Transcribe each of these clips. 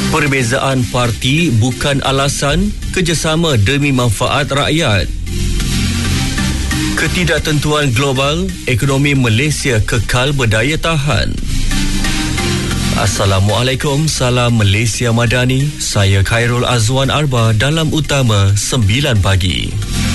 Perbezaan parti bukan alasan, kerjasama demi manfaat rakyat. Ketidaktentuan global, ekonomi Malaysia kekal berdaya tahan. Assalamualaikum, salam Malaysia Madani. Saya Khairul Azwan Arba dalam Utama 9 pagi.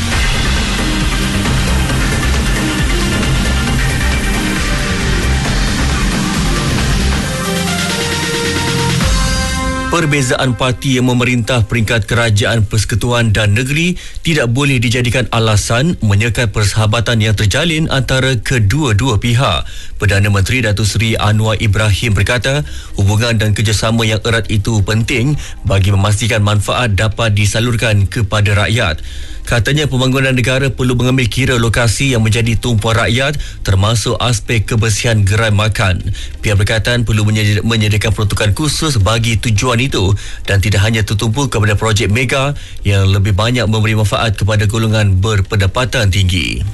Perbezaan parti yang memerintah peringkat kerajaan persekutuan dan negeri tidak boleh dijadikan alasan menyekat persahabatan yang terjalin antara kedua-dua pihak. Perdana Menteri Datuk Seri Anwar Ibrahim berkata, hubungan dan kerjasama yang erat itu penting bagi memastikan manfaat dapat disalurkan kepada rakyat. Katanya pembangunan negara perlu mengambil kira lokasi yang menjadi tumpuan rakyat termasuk aspek kebersihan gerai makan. Pihak berkaitan perlu menyediakan peruntukan khusus bagi tujuan itu dan tidak hanya tertumpu kepada projek mega yang lebih banyak memberi manfaat kepada golongan berpendapatan tinggi.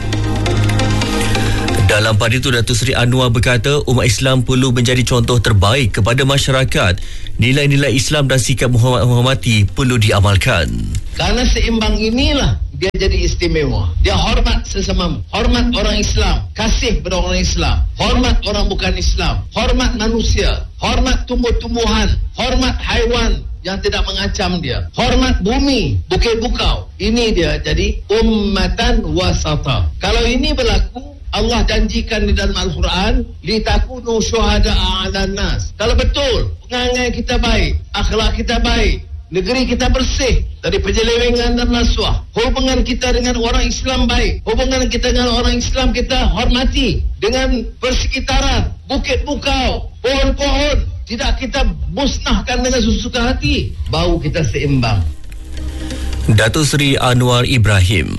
Dalam pada itu, Datuk Seri Anwar berkata umat Islam perlu menjadi contoh terbaik kepada masyarakat. Nilai-nilai Islam dan sikap menghormati perlu diamalkan. Kerana seimbang inilah dia jadi istimewa. Dia hormat sesama, hormat orang Islam, kasih pada orang Islam, hormat orang bukan Islam, hormat manusia, hormat tumbuh-tumbuhan, hormat haiwan yang tidak mengancam dia, hormat bumi, bukit bukau. Ini dia jadi ummatan wasata. Kalau ini berlaku, Allah janjikan di dalam Al-Quran, litakunu syuhada'a 'alan nas. Kalau betul perangai kita baik, akhlak kita baik, negeri kita bersih dari penyelewengan dan rasuah, hubungan kita dengan orang Islam baik, hubungan kita dengan orang Islam kita hormati, dengan persekitaran, bukit bukau, pohon-pohon tidak kita musnahkan dengan sesuka hati, bau kita seimbang. Datuk Seri Anwar Ibrahim.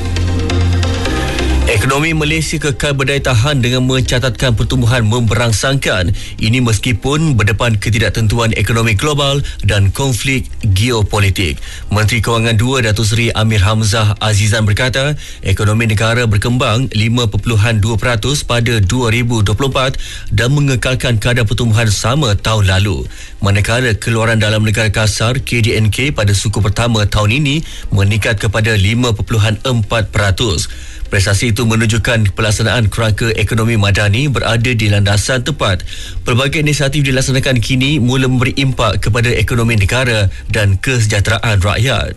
Ekonomi Malaysia kekal berdaya tahan dengan mencatatkan pertumbuhan memberangsangkan. Ini meskipun berdepan ketidaktentuan ekonomi global dan konflik geopolitik. Menteri Kewangan 2 Datuk Seri Amir Hamzah Azizan berkata, ekonomi negara berkembang 5.2% pada 2024 dan mengekalkan kadar pertumbuhan sama tahun lalu. Manakala keluaran dalam negara kasar KDNK pada suku pertama tahun ini meningkat kepada 5.4%. Prestasi itu menunjukkan pelaksanaan kerangka ekonomi madani berada di landasan tepat. Pelbagai inisiatif dilaksanakan kini mula memberi impak kepada ekonomi negara dan kesejahteraan rakyat.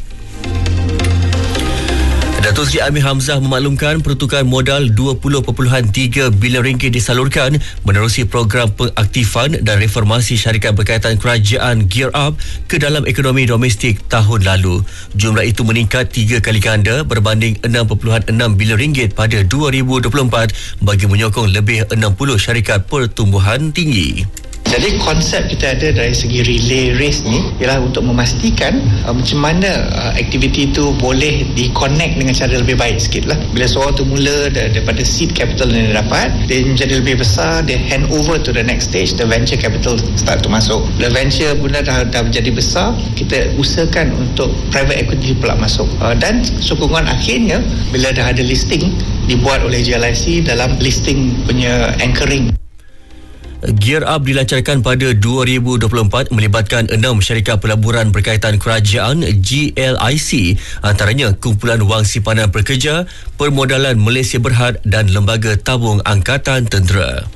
Datuk Seri Amir Hamzah memaklumkan pertukaran modal RM20.3 bilion disalurkan menerusi program pengaktifan dan reformasi syarikat berkaitan kerajaan Gear Up ke dalam ekonomi domestik tahun lalu. Jumlah itu meningkat 3 kali ganda berbanding RM6.6 bilion pada 2024 bagi menyokong lebih 60 syarikat pertumbuhan tinggi. Jadi konsep kita ada dari segi relay race ni ialah untuk memastikan macam mana aktiviti itu boleh di-connect dengan cara lebih baik sikit lah. Bila seorang tu mula daripada seed capital yang dia dapat, dia menjadi lebih besar, dia hand over to the next stage, the venture capital start to masuk. Bila venture pula dah menjadi besar, kita usahakan untuk private equity pula masuk. Dan sokongan akhirnya bila dah ada listing dibuat oleh GLIC dalam listing punya anchoring. Gear Up dilancarkan pada 2024 melibatkan 6 syarikat pelaburan berkaitan kerajaan GLIC, antaranya Kumpulan Wang Simpanan Pekerja, Permodalan Malaysia Berhad dan Lembaga Tabung Angkatan Tentera.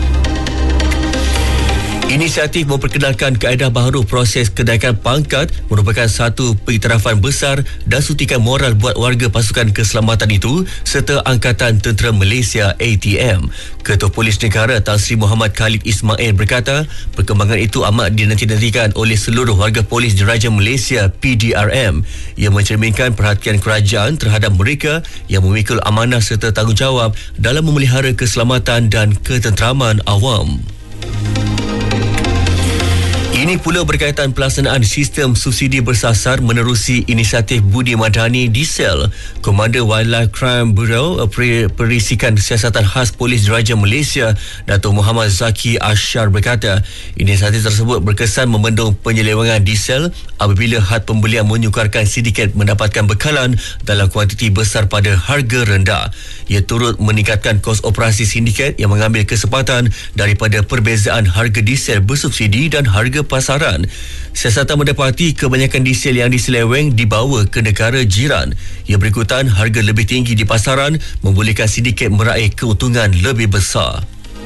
Inisiatif memperkenalkan kaedah baharu proses kenaikan pangkat merupakan satu pengiktirafan besar dan suntikan moral buat warga pasukan keselamatan itu serta Angkatan Tentera Malaysia ATM. Ketua Polis Negara Tan Sri Muhammad Khalid Ismail berkata, perkembangan itu amat dinanti-nantikan oleh seluruh warga polis diraja Malaysia PDRM yang mencerminkan perhatian kerajaan terhadap mereka yang memikul amanah serta tanggungjawab dalam memelihara keselamatan dan ketenteraman awam. Ini pula berkaitan pelaksanaan sistem subsidi bersasar menerusi inisiatif Budi Madani Diesel. Komander Wildlife Crime Bureau Perisikan Siasatan Khas Polis Diraja Malaysia Datuk Muhammad Zaki Ashar berkata, inisiatif tersebut berkesan membendung penyelewengan diesel apabila had pembelian menyukarkan sindiket mendapatkan bekalan dalam kuantiti besar pada harga rendah. Ia turut meningkatkan kos operasi sindiket yang mengambil kesempatan daripada perbezaan harga diesel bersubsidi dan harga pasaran. Siasatan mendapati kebanyakan diesel yang diseleweng dibawa ke negara jiran. Ia berikutan harga lebih tinggi di pasaran membolehkan sindiket meraih keuntungan lebih besar.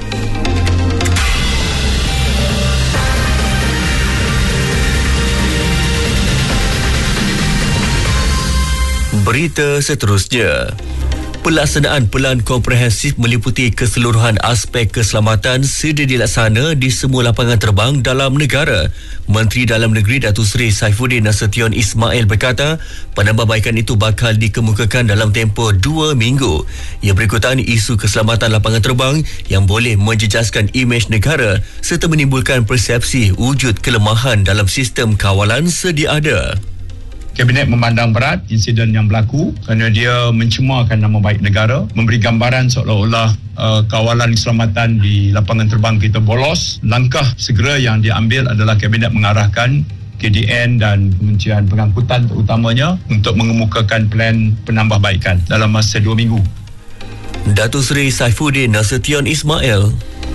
Berita seterusnya. Pelaksanaan Pelan Komprehensif meliputi keseluruhan aspek keselamatan sedia dilaksana di semua lapangan terbang dalam negara. Menteri Dalam Negeri Datuk Seri Saifuddin Nasution Ismail berkata, penambahbaikan itu bakal dikemukakan dalam tempoh 2 minggu. Ia berikutan isu keselamatan lapangan terbang yang boleh menjejaskan imej negara serta menimbulkan persepsi wujud kelemahan dalam sistem kawalan sedia ada. Kabinet memandang berat insiden yang berlaku kerana dia mencemarkan nama baik negara, memberi gambaran seolah-olah kawalan keselamatan di lapangan terbang kita bolos. Langkah segera yang diambil adalah Kabinet mengarahkan KDN dan Kementerian Pengangkutan terutamanya untuk mengemukakan plan penambahbaikan dalam masa 2 minggu. Datuk Seri Saifuddin Nasution Ismail.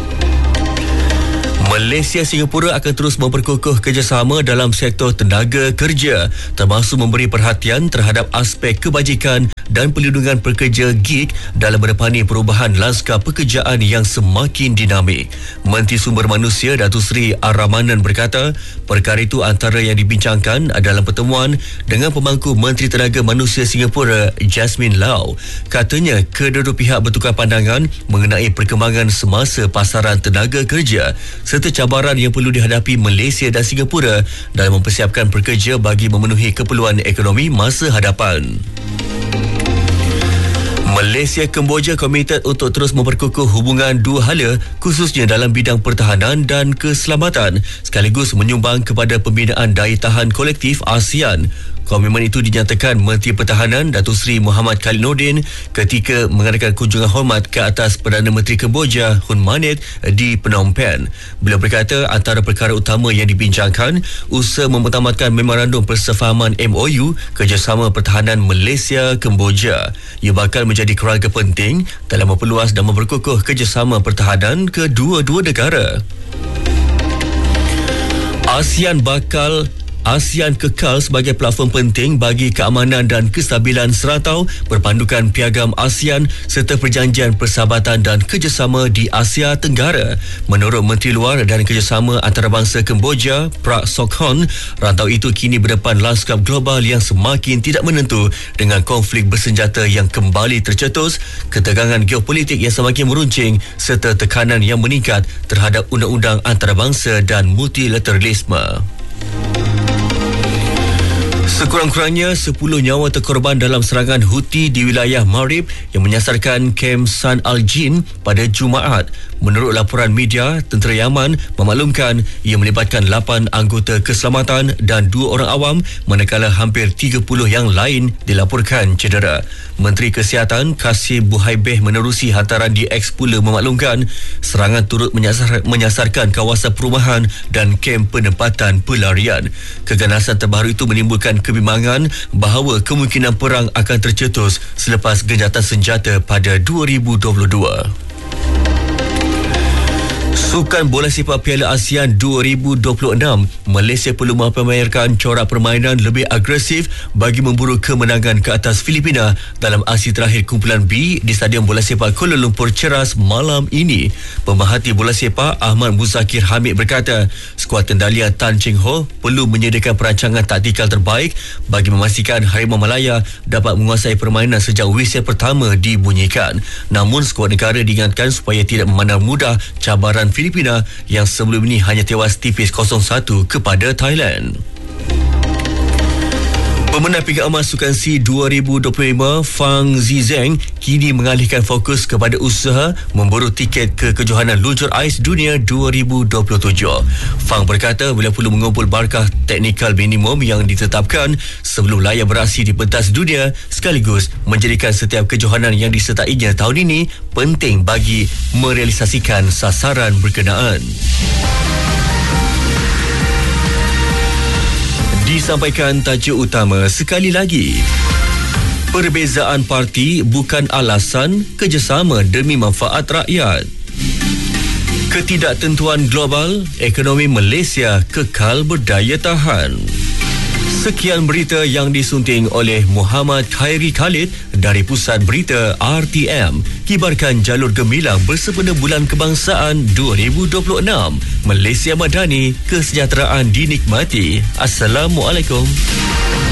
Malaysia Singapura akan terus memperkukuh kerjasama dalam sektor tenaga kerja, termasuk memberi perhatian terhadap aspek kebajikan dan perlindungan pekerja gig dalam menepani perubahan lanskap pekerjaan yang semakin dinamik. Menteri Sumber Manusia Datuk Seri Ar-Rahmanan berkata, perkara itu antara yang dibincangkan dalam pertemuan dengan pemangku Menteri Tenaga Manusia Singapura Jasmine Lau. Katanya, kedua-dua pihak bertukar pandangan mengenai perkembangan semasa pasaran tenaga kerja serta cabaran yang perlu dihadapi Malaysia dan Singapura dalam mempersiapkan pekerja bagi memenuhi keperluan ekonomi masa hadapan. Malaysia Kemboja komited untuk terus memperkukuh hubungan dua hala khususnya dalam bidang pertahanan dan keselamatan sekaligus menyumbang kepada pembinaan daya tahan kolektif ASEAN. Komitmen itu dinyatakan Menteri Pertahanan Datuk Seri Muhammad Khalid Nordin ketika mengadakan kunjungan hormat ke atas Perdana Menteri Kemboja Hun Manet di Phnom Penh. Beliau berkata antara perkara utama yang dibincangkan usaha memutamatkan memorandum persefahaman MOU kerjasama pertahanan Malaysia Kemboja. Ia bakal menjadi kerangka penting dalam memperluas dan memperkukuh kerjasama pertahanan kedua-dua negara. ASEAN kekal sebagai platform penting bagi keamanan dan kestabilan serantau berpandukan Piagam ASEAN serta Perjanjian Persahabatan dan Kerjasama di Asia Tenggara. Menurut Menteri Luar dan Kerjasama Antarabangsa Kemboja, Prak Sokhon, rantau itu kini berdepan lanskap global yang semakin tidak menentu dengan konflik bersenjata yang kembali tercetus, ketegangan geopolitik yang semakin meruncing serta tekanan yang meningkat terhadap undang-undang antarabangsa dan multilateralisme. Sekurang-kurangnya 10 nyawa terkorban dalam serangan Houthi di wilayah Marib yang menyasarkan kem San Al-Jin pada Jumaat. Menurut laporan media, tentera Yaman memaklumkan ia melibatkan 8 anggota keselamatan dan 2 orang awam manakala hampir 30 yang lain dilaporkan cedera. Menteri Kesihatan Kassim Buhaibeh menerusi hantaran di X pula memaklumkan serangan turut menyasarkan kawasan perumahan dan kem penempatan pelarian. Keganasan terbaru itu menimbulkan kebimbangan bahawa kemungkinan perang akan tercetus selepas genjatan senjata pada 2022. Sukan Bola Sepak Piala ASEAN 2026, Malaysia perlu memamerkan corak permainan lebih agresif bagi memburu kemenangan ke atas Filipina dalam aksi terakhir kumpulan B di Stadium Bola Sepak Kuala Lumpur Ceras malam ini. Pemerhati bola sepak Ahmad Muzakir Hamid berkata, skuad tendalian Tan Cheng Ho perlu menyediakan perancangan taktikal terbaik bagi memastikan Harimau Malaya dapat menguasai permainan sejak whistle pertama dibunyikan. Namun skuad negara diingatkan supaya tidak memandang mudah cabaran Filipina yang sebelum ini hanya tewas tipis 0-1 kepada Thailand. Pemenang pingat emas Sukan SEA 2025 Fang Zizeng kini mengalihkan fokus kepada usaha memburu tiket ke kejohanan luncur ais dunia 2027. Fang berkata beliau perlu mengumpul markah teknikal minimum yang ditetapkan sebelum layak beraksi di pentas dunia sekaligus menjadikan setiap kejohanan yang disertainya tahun ini penting bagi merealisasikan sasaran berkenaan. Disampaikan tajuk utama sekali lagi. Perbezaan parti bukan alasan kerjasama demi manfaat rakyat. Ketidaktentuan global, ekonomi Malaysia kekal berdaya tahan. Sekian berita yang disunting oleh Muhammad Khairi Khalid dari Pusat Berita RTM. Kibarkan jalur gemilang bersempena Bulan Kebangsaan 2026. Malaysia Madani, kesejahteraan dinikmati. Assalamualaikum.